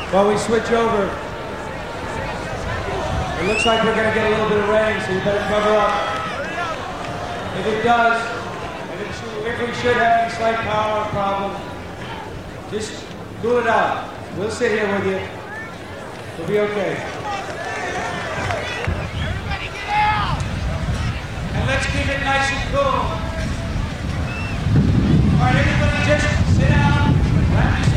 While we switch over, it looks like we're going to get a little bit of rain, so you better cover up. If it does, if we should have any slight power problem, just cool it out. We'll sit here with you. We'll be okay. Everybody get out! And let's keep it nice and cool. All right, everybody just sit down, wrap yourself